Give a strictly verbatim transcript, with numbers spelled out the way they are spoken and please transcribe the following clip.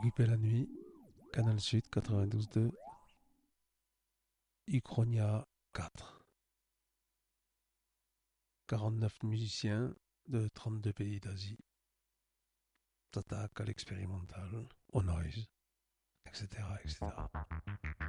Occupé la nuit, Canal Sud quatre-vingt-douze deux, Uchronia quatre. quarante-neuf musiciens de trente-deux pays d'Asie s'attaquent à l'expérimental, au noise, et cetera et cetera.